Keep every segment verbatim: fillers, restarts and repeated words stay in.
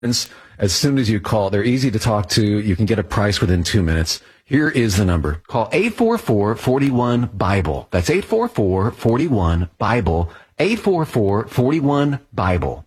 As soon as you call, they're easy to talk to. You can get a price within two minutes. Here is the number. Call eight four four, four one, BIBLE. That's eight four four, four one, BIBLE. eight four four, four one, BIBLE.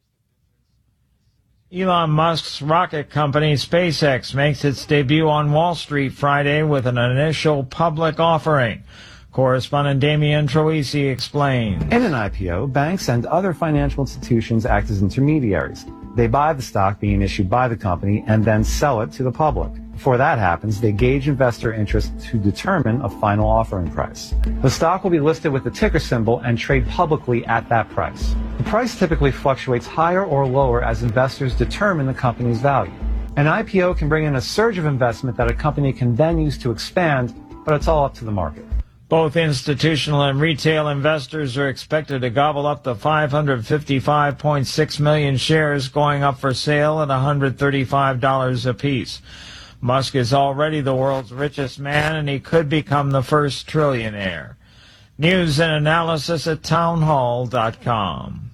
Elon Musk's rocket company SpaceX makes its debut on Wall Street Friday with an initial public offering. Correspondent Damian Troisi explains. In an I P O, banks and other financial institutions act as intermediaries. They buy the stock being issued by the company and then sell it to the public. Before that happens, they gauge investor interest to determine a final offering price. The stock will be listed with the ticker symbol and trade publicly at that price. The price typically fluctuates higher or lower as investors determine the company's value. An I P O can bring in a surge of investment that a company can then use to expand, but it's all up to the market. Both institutional and retail investors are expected to gobble up the five hundred fifty-five point six million shares going up for sale at one hundred thirty-five dollars apiece. Musk is already the world's richest man, and he could become the first trillionaire. News and analysis at townhall dot com.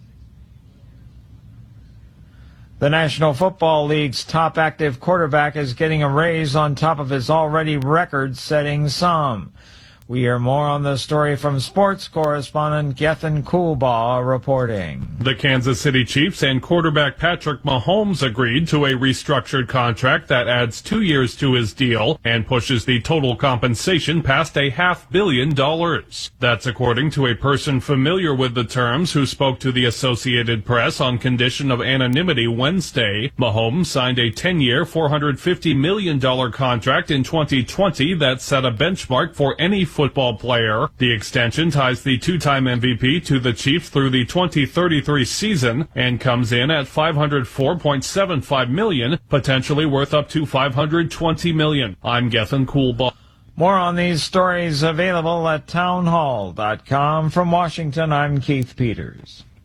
The National Football League's top active quarterback is getting a raise on top of his already record-setting sum. We hear more on the story from sports correspondent Gethin Coolbaugh reporting. The Kansas City Chiefs and quarterback Patrick Mahomes agreed to a restructured contract that adds two years to his deal and pushes the total compensation past a half billion dollars. That's according to a person familiar with the terms who spoke to the Associated Press on condition of anonymity Wednesday. Mahomes signed a ten-year, four hundred fifty million dollars contract in twenty twenty that set a benchmark for any football player. The extension ties the two-time M V P to the Chiefs through the twenty thirty-three season and comes in at five hundred four point seven five million dollars, potentially worth up to five hundred twenty million dollars. I'm Gethin Coolbaugh. More on these stories available at townhall dot com. From Washington, I'm Keith Peters.